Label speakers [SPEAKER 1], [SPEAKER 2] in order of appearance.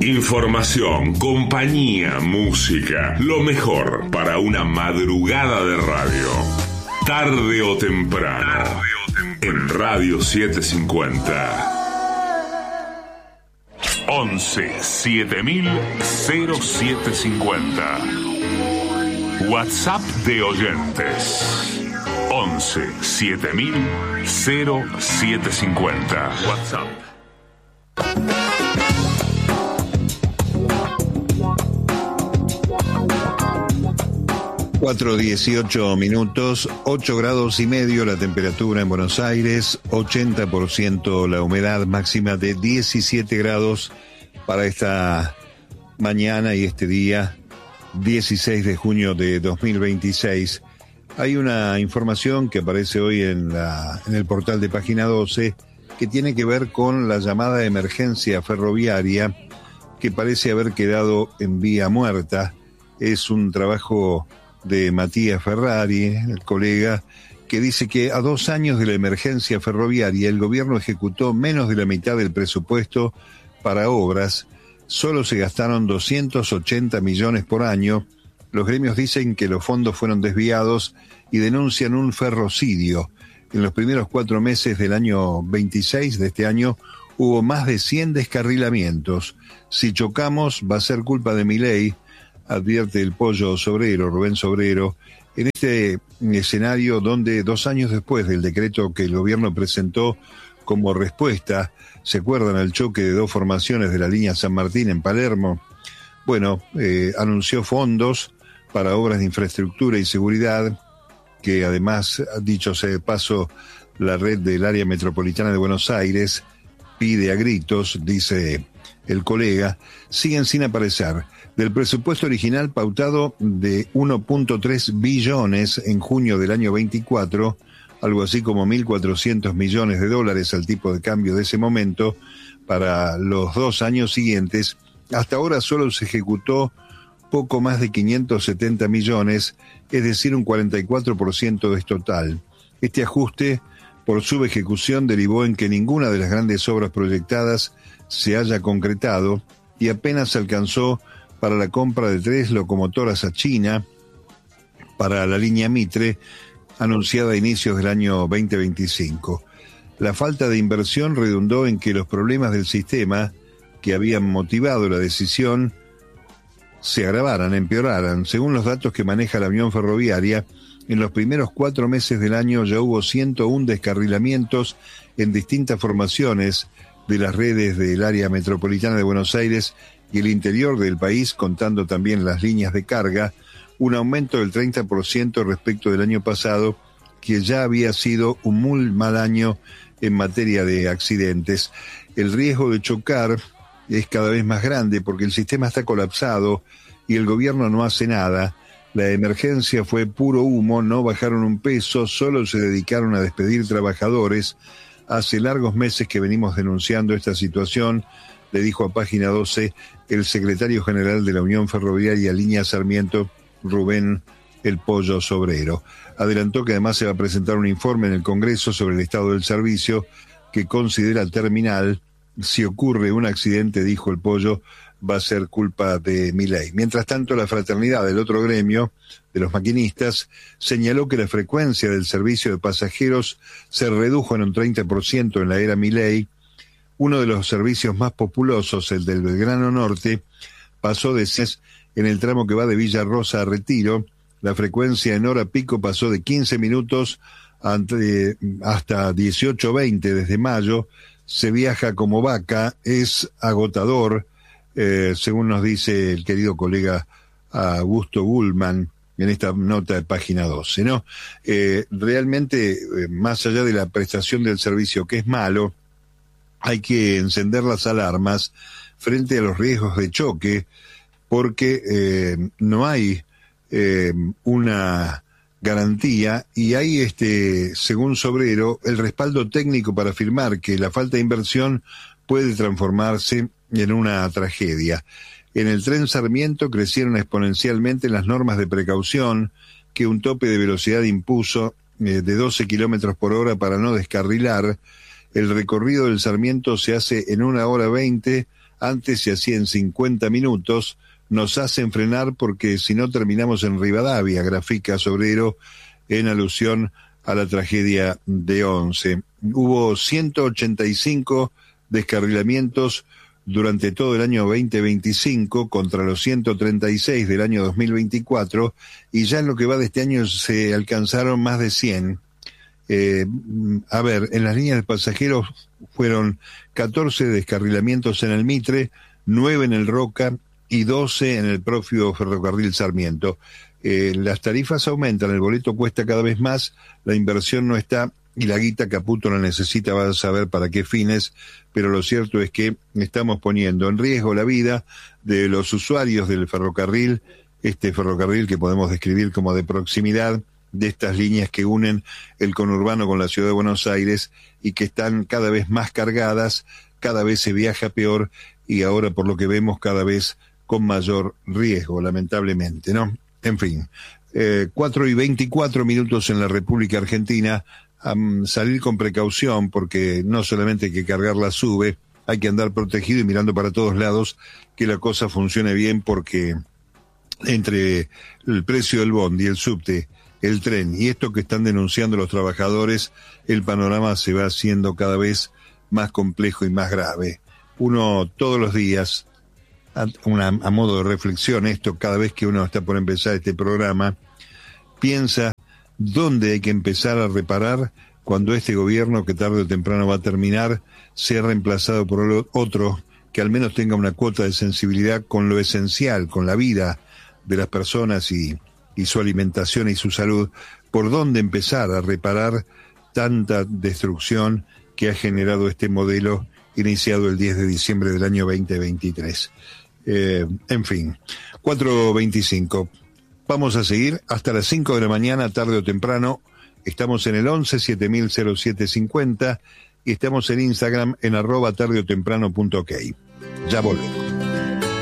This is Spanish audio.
[SPEAKER 1] Información, compañía, música, lo mejor para una madrugada de radio. Tarde o temprano, en Radio 750. 11 7000 0750. WhatsApp de oyentes. 11 7000 0750. WhatsApp.
[SPEAKER 2] 4:18, 8 grados y medio la temperatura en Buenos Aires, 80% la humedad, máxima de 17 grados para esta mañana y este día, 16 de junio de 2026. Hay una información que aparece hoy en el portal de Página 12 que tiene que ver con la llamada de emergencia ferroviaria que parece haber quedado en vía muerta. Es un trabajo de Matías Ferrari, el colega, que dice que a 2 años de la emergencia ferroviaria el gobierno ejecutó menos de la mitad del presupuesto para obras, solo se gastaron 280 millones por año. Los gremios dicen que los fondos fueron desviados y denuncian un ferrocidio. En los primeros 4 meses del año 26 de este año hubo más de 100 descarrilamientos. Si chocamos va a ser culpa de Milei, advierte el Pollo Sobrero, Rubén Sobrero, en este escenario donde 2 años después del decreto que el gobierno presentó como respuesta, ¿se acuerdan al choque de 2 formaciones de la línea San Martín en Palermo? Bueno, anunció fondos para obras de infraestructura y seguridad, que además, dicho sea de paso, la red del área metropolitana de Buenos Aires pide a gritos, dice el colega, siguen sin aparecer. Del presupuesto original pautado de 1.3 billones en junio del año 24, algo así como 1.400 millones de dólares al tipo de cambio de ese momento, para los 2 años siguientes, hasta ahora solo se ejecutó poco más de 570 millones, es decir, un 44% del total. Este ajuste por subejecución derivó en que ninguna de las grandes obras proyectadas se haya concretado y apenas alcanzó para la compra de 3 locomotoras a China para la línea Mitre, anunciada a inicios del año 2025. La falta de inversión redundó en que los problemas del sistema que habían motivado la decisión se agravaran, empeoraran. Según los datos que maneja la Unión Ferroviaria, en los primeros 4 meses del año ya hubo 101 descarrilamientos en distintas formaciones de las redes del área metropolitana de Buenos Aires y el interior del país, contando también las líneas de carga, un aumento del 30% respecto del año pasado, que ya había sido un muy mal año en materia de accidentes. El riesgo de chocar es cada vez más grande porque el sistema está colapsado y el gobierno no hace nada. La emergencia fue puro humo, no bajaron un peso, solo se dedicaron a despedir trabajadores. Hace largos meses que venimos denunciando esta situación, le dijo a Página 12 el secretario general de la Unión Ferroviaria Línea Sarmiento, Rubén el Pollo Sobrero. Adelantó que además se va a presentar un informe en el Congreso sobre el estado del servicio que considera terminal. Si ocurre un accidente, dijo el Pollo, va a ser culpa de Milei. Mientras tanto, la fraternidad del otro gremio, de los maquinistas, señaló que la frecuencia del servicio de pasajeros se redujo en un 30% en la era Milei. Uno de los servicios más populosos, el del Belgrano Norte, pasó de 6 en el tramo que va de Villa Rosa a Retiro. La frecuencia en hora pico pasó de 15 minutos hasta 18:20 desde mayo. Se viaja como vaca, es agotador, según nos dice el querido colega Augusto Gullman en esta nota de Página 12, ¿no? Realmente, más allá de la prestación del servicio, que es malo, hay que encender las alarmas frente a los riesgos de choque, porque no hay una garantía y hay, según Sobrero, el respaldo técnico para afirmar que la falta de inversión puede transformarse en una tragedia. En el tren Sarmiento crecieron exponencialmente las normas de precaución que un tope de velocidad impuso de 12 kilómetros por hora para no descarrilar. El recorrido del Sarmiento se hace en 1 hora 20 antes se hacía en 50 minutos, nos hacen frenar porque si no terminamos en Rivadavia, grafica Sobrero en alusión a la tragedia de Once. Hubo 185 descarrilamientos durante todo el año 2025 contra los 136 del año 2024, y ya en lo que va de este año se alcanzaron más de 100. En las líneas de pasajeros fueron 14 descarrilamientos en el Mitre, 9 en el Roca y 12 en el prófugo ferrocarril Sarmiento. Las tarifas aumentan, el boleto cuesta cada vez más, la inversión no está y la guita Caputo la necesita, va a saber para qué fines, pero lo cierto es que estamos poniendo en riesgo la vida de los usuarios del ferrocarril, este ferrocarril que podemos describir como de proximidad, de estas líneas que unen el conurbano con la ciudad de Buenos Aires y que están cada vez más cargadas, cada vez se viaja peor y ahora por lo que vemos cada vez con mayor riesgo, lamentablemente, ¿no? En fin, 4:24 en la República Argentina. Salir con precaución porque no solamente hay que cargar la SUBE, hay que andar protegido y mirando para todos lados que la cosa funcione bien, porque entre el precio del bondi, el subte, el tren y esto que están denunciando los trabajadores, el panorama se va haciendo cada vez más complejo y más grave. Uno todos los días, a modo de reflexión, esto cada vez que uno está por empezar este programa, piensa dónde hay que empezar a reparar cuando este gobierno, que tarde o temprano va a terminar, sea reemplazado por otro que al menos tenga una cuota de sensibilidad con lo esencial, con la vida de las personas y su alimentación y su salud. ¿Por dónde empezar a reparar tanta destrucción que ha generado este modelo iniciado el 10 de diciembre del año 2023? En fin, 4:25. Vamos a seguir hasta las 5 de la mañana, tarde o temprano. Estamos en el 11-700750 y estamos en Instagram en @tardeotemprano.ok. Ya volvemos.